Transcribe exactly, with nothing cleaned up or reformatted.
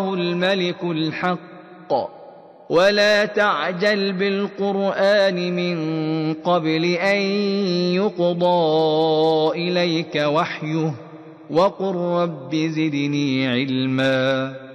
الملك الحق ولا تعجل بالقرآن من قبل أن يقضى إليك وحيه وقل رب زدني علما